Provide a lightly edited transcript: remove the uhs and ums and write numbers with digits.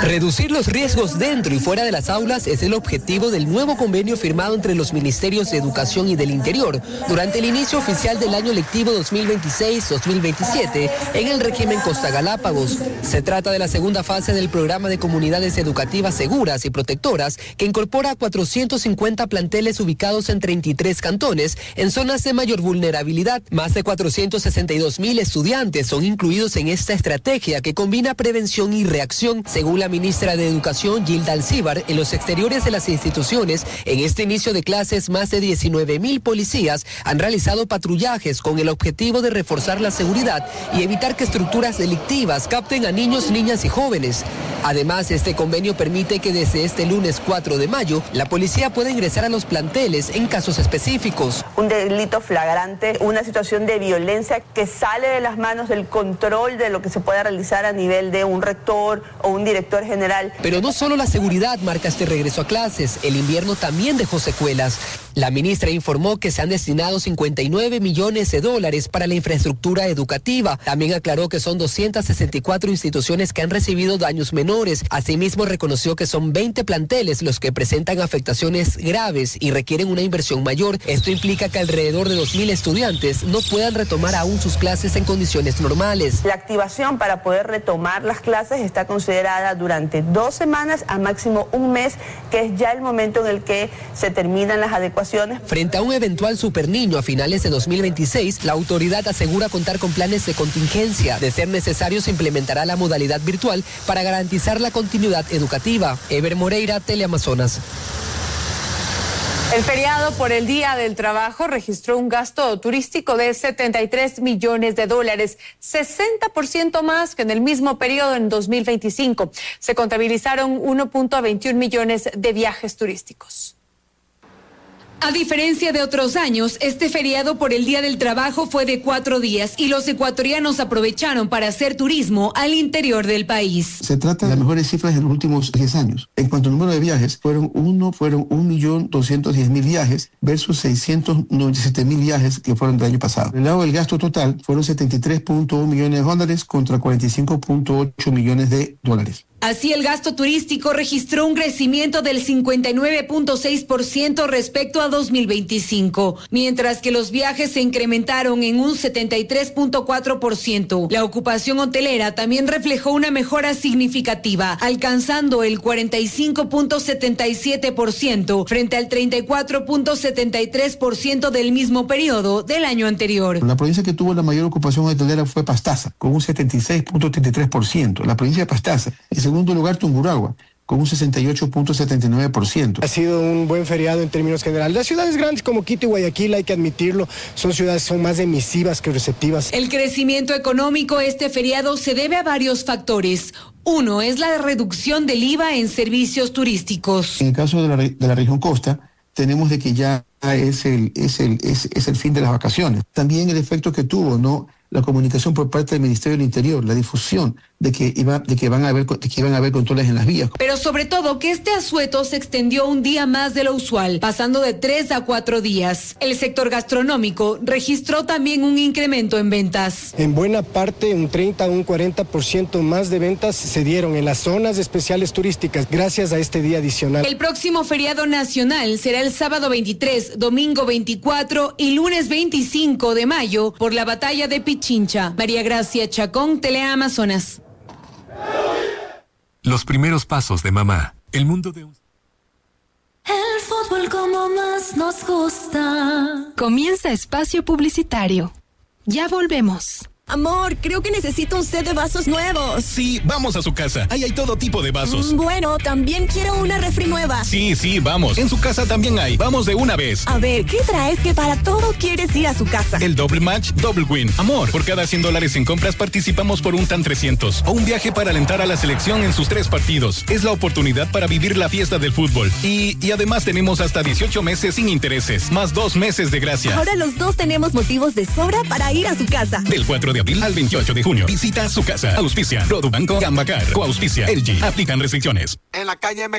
Reducir los riesgos dentro y fuera de las aulas es el objetivo del nuevo convenio firmado entre los Ministerios de Educación y del Interior durante el inicio oficial del año lectivo 2026-2027 en el régimen Costa Galápagos. Se trata de la segunda fase del programa de comunidades educativas seguras y protectoras que incorpora 450 planteles ubicados en 33 cantones en zonas de mayor vulnerabilidad. Más de 462,000 estudiantes son incluidos en esta estrategia que combina prevención y reacción. Según la ministra de Educación, Gilda Alcíbar, en los exteriores de las instituciones, en este inicio de clases, más de 19,000 policías han realizado patrullajes con el objetivo de reforzar la seguridad y evitar que estructuras delictivas capten a niños, niñas y jóvenes. Además, este convenio permite que desde este lunes 4 de mayo, la policía pueda ingresar a los planteles en casos específicos. Un delito flagrante, una situación de violencia que sale de las manos del control de lo que se pueda realizar a nivel de un rector o un director general. Pero no solo la seguridad marca este regreso a clases, el invierno también dejó secuelas. La ministra informó que se han destinado $59 millones para la infraestructura educativa. También aclaró que son 264 instituciones que han recibido daños menores. Asimismo, reconoció que son 20 planteles los que presentan afectaciones graves y requieren una inversión mayor. Esto implica que alrededor de 2,000 estudiantes no puedan retomar aún sus clases en condiciones normales. La activación para poder retomar las clases está considerada durante 2 semanas a máximo un mes, que es ya el momento en el que se terminan las adecuaciones. Frente a un eventual superniño a finales de 2026, la autoridad asegura contar con planes de contingencia. De ser necesario, se implementará la modalidad virtual para garantizar la continuidad educativa. Ever Moreira, Teleamazonas. El feriado por el Día del Trabajo registró un gasto turístico de $73 millones, 60% más que en el mismo periodo en 2025. Se contabilizaron 1.21 millones de viajes turísticos. A diferencia de otros años, este feriado por el Día del Trabajo fue de 4 días y los ecuatorianos aprovecharon para hacer turismo al interior del país. Se trata de las mejores cifras en los últimos 10 años. En cuanto al número de viajes, fueron 1.210.000 viajes versus 697.000 viajes que fueron del año pasado. El lado del gasto total fueron $73.1 millones contra $45.8 millones. Así, el gasto turístico registró un crecimiento del 59.6% respecto a 2025, mientras que los viajes se incrementaron en un 73.4%. La ocupación hotelera también reflejó una mejora significativa, alcanzando el 45.77% frente al 34.73% del mismo periodo del año anterior. La provincia que tuvo la mayor ocupación hotelera fue Pastaza, con un 76.33%. La provincia de Pastaza. En segundo lugar, Tungurahua, con un 68.79%. Ha sido un buen feriado en términos generales. Las ciudades grandes como Quito y Guayaquil, hay que admitirlo, son más emisivas que receptivas. El crecimiento económico este feriado se debe a varios factores. Uno es la reducción del IVA en servicios turísticos. En el caso de la región costa, tenemos de que ya es el fin de las vacaciones. También el efecto que tuvo, ¿no?, la comunicación por parte del Ministerio del Interior, la difusión de que iban a haber controles en las vías. Pero sobre todo que este asueto se extendió un día más de lo usual, pasando de 3 a 4 días. El sector gastronómico registró también un incremento en ventas. En buena parte, un 30 a un 40% más de ventas se dieron en las zonas especiales turísticas gracias a este día adicional. El próximo feriado nacional será el sábado 23, domingo 24 y lunes 25 de mayo por la batalla de Pichincha. María Gracia Chacón, Teleamazonas. Los primeros pasos de mamá. El mundo de un... El fútbol como más nos gusta. Comienza espacio publicitario. Ya volvemos. Amor, creo que necesito un set de vasos nuevos. Sí, vamos a su casa. Ahí hay todo tipo de vasos. Bueno, también quiero una refri nueva. Sí, vamos. En su casa también hay. Vamos de una vez. A ver, ¿qué traes que para todo quieres ir a su casa? El Double Match, Double Win. Amor, por cada $100 en compras participamos por un TAN 300 o un viaje para alentar a la selección en sus 3 partidos. Es la oportunidad para vivir la fiesta del fútbol. Y además tenemos hasta 18 meses sin intereses, más 2 meses de gracia. Ahora los dos tenemos motivos de sobra para ir a su casa. Del 4 de abril al 28 de junio. Visita su casa. Auspicia Produbanco, Gambacar, Coauspicia, LG. Aplican restricciones. En la calle me